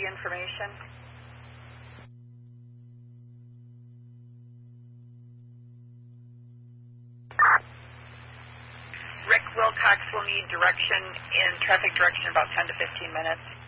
the information. Rick Wilcox will need traffic direction in about 10 to 15 minutes.